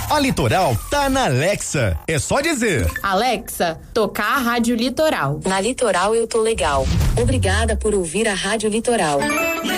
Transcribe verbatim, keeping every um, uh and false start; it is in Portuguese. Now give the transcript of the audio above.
A Litoral tá na Alexa. É só dizer: Alexa, tocar a Rádio Litoral. Na Litoral eu tô legal. Obrigada por ouvir a Rádio Litoral.